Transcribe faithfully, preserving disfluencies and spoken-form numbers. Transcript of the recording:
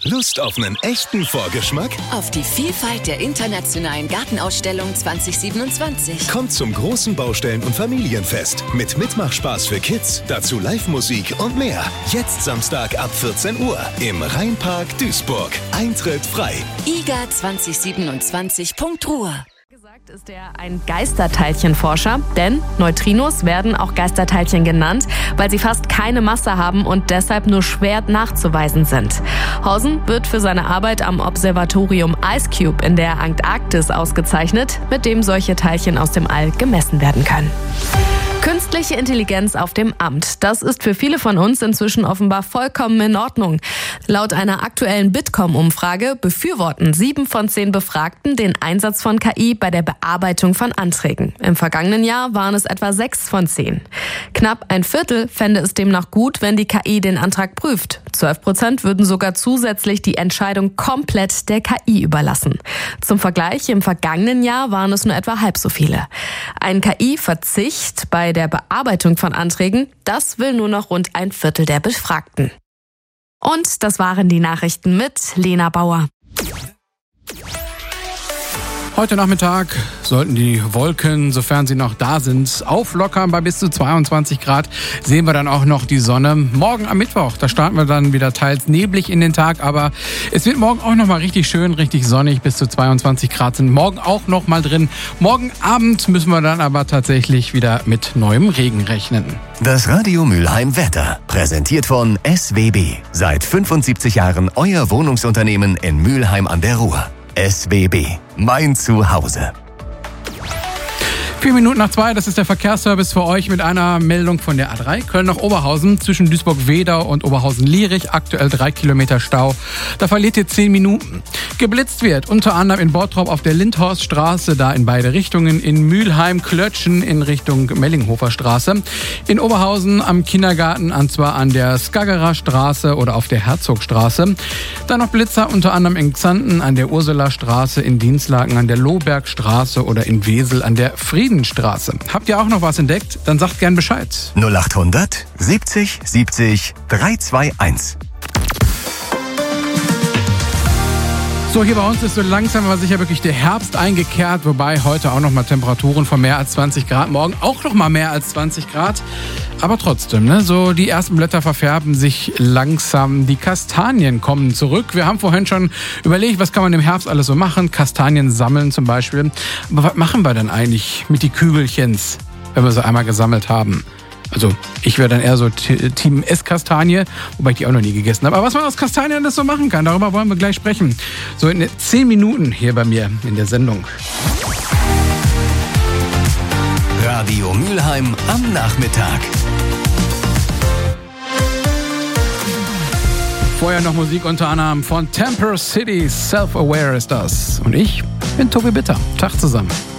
Lust auf einen echten Vorgeschmack? Auf die Vielfalt der internationalen Gartenausstellung zwanzig siebenundzwanzig. Kommt zum großen Baustellen- und Familienfest mit Mitmachspaß für Kids, dazu Live-Musik und mehr. Jetzt Samstag ab vierzehn Uhr im Rheinpark Duisburg. Eintritt frei. I G A zwanzig siebenundzwanzig Punkt Ruhr. Gesagt ist er ein Geisterteilchenforscher, denn Neutrinos werden auch Geisterteilchen genannt, weil sie fast keine Masse haben und deshalb nur schwer nachzuweisen sind. Hausen wird für seine Arbeit am Observatorium IceCube in der Antarktis ausgezeichnet, mit dem solche Teilchen aus dem All gemessen werden können. Künstliche Intelligenz auf dem Amt. Das ist für viele von uns inzwischen offenbar vollkommen in Ordnung. Laut einer aktuellen Bitkom-Umfrage befürworten sieben von zehn Befragten den Einsatz von K I bei der Bearbeitung von Anträgen. Im vergangenen Jahr waren es etwa sechs von zehn. Knapp ein Viertel fände es demnach gut, wenn die K I den Antrag prüft. Zwölf Prozent würden sogar zusätzlich die Entscheidung komplett der K I überlassen. Zum Vergleich, im vergangenen Jahr waren es nur etwa halb so viele. Ein K I-Verzicht bei der Bearbeitung von Anträgen, das will nur noch rund ein Viertel der Befragten. Und das waren die Nachrichten mit Lena Bauer. Heute Nachmittag sollten die Wolken, sofern sie noch da sind, auflockern bei bis zu zweiundzwanzig Grad. Sehen wir dann auch noch die Sonne. Morgen am Mittwoch, da starten wir dann wieder teils neblig in den Tag, aber es wird morgen auch noch mal richtig schön, richtig sonnig. Bis zu zweiundzwanzig Grad sind morgen auch noch mal drin. Morgen Abend müssen wir dann aber tatsächlich wieder mit neuem Regen rechnen. Das Radio Mülheim Wetter, präsentiert von S W B. Seit fünfundsiebzig Jahren euer Wohnungsunternehmen in Mülheim an der Ruhr. S W B, mein Zuhause. Vier Minuten nach zwei, das ist der Verkehrsservice für euch mit einer Meldung von der A drei. Köln nach Oberhausen zwischen Duisburg-Wedau und Oberhausen-Lierich. Aktuell drei Kilometer Stau. Da verliert ihr zehn Minuten. Geblitzt wird unter anderem in Bottrop auf der Lindhorststraße, da in beide Richtungen. In Mülheim-Klötschen in Richtung Mellinghofer Straße. In Oberhausen am Kindergarten, und zwar an der Skaggerer Straße oder auf der Herzogstraße. Dann noch Blitzer unter anderem in Xanten an der Ursulastraße, in Dienstlaken an der Lohbergstraße oder in Wesel an der Frieden Straße. Habt ihr auch noch was entdeckt? Dann sagt gern Bescheid. null achthundert siebzig siebzig dreihundertzweiundundzwanzig. So, hier bei uns ist so langsam aber sicher wirklich der Herbst eingekehrt, wobei heute auch noch mal Temperaturen von mehr als zwanzig Grad, morgen auch noch mal mehr als zwanzig Grad. Aber trotzdem, ne, so die ersten Blätter verfärben sich langsam, die Kastanien kommen zurück. Wir haben vorhin schon überlegt, was kann man im Herbst alles so machen, Kastanien sammeln zum Beispiel. Aber was machen wir denn eigentlich mit die Kügelchens, wenn wir sie einmal gesammelt haben? Also ich wäre dann eher so T- Team Esskastanie, wobei ich die auch noch nie gegessen habe. Aber was man aus Kastanien alles so machen kann, darüber wollen wir gleich sprechen. So in zehn Minuten hier bei mir in der Sendung. Radio Mülheim am Nachmittag. Vorher noch Musik unter anderem von Temper City, Self-Aware ist das. Und ich bin Tobi Bitter. Tag zusammen.